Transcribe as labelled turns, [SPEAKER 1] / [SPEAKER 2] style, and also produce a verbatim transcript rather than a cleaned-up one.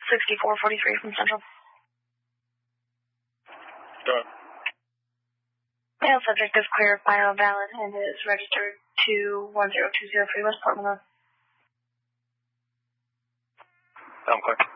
[SPEAKER 1] sixty-four forty-three from Central.
[SPEAKER 2] Go ahead.
[SPEAKER 1] Male subject is clear, file valid, and is registered to one zero two zero three West Portland Road.
[SPEAKER 2] I'm clear.